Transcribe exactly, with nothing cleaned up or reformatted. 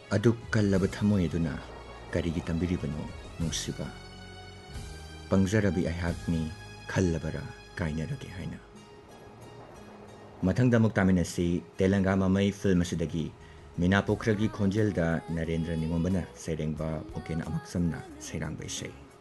ꯑꯗꯨꯛ ꯀꯜꯂꯕ ꯊꯃꯣꯏ ꯑꯗꯨꯅ ꯀꯔꯤꯒꯤ ꯇꯝꯕꯤꯔꯤꯕꯅꯣ ꯅꯨꯡꯁꯤꯕ? ꯄꯪꯖꯔꯕꯤ ꯑꯩꯍꯥꯛꯅꯤ ꯈꯜꯂꯕꯔꯥ ꯀꯥꯏꯅꯔꯒꯦ ꯍꯥꯏꯅ? ꯃꯊꯪꯗ ꯑꯃꯨꯛ ꯇꯥꯃꯤꯟꯅꯁꯤ ꯇꯦꯂꯪꯒꯥ ꯃꯃꯩ ꯐꯤꯜꯝ ꯑꯁꯤꯗꯒꯤ ꯃꯤꯅꯥ ꯄꯣꯈ꯭ꯔꯒꯤ ꯈꯣꯟꯖꯦꯜꯗ ꯅꯔꯦꯟꯗ꯭ꯔ ꯅꯤꯉꯣꯝꯕꯅ ꯁꯩꯔꯦꯡꯕ ꯄꯨꯀꯦꯟ ꯑꯃꯛꯁꯝꯅ ꯁꯩꯔꯥꯡꯕ ꯏꯁꯩ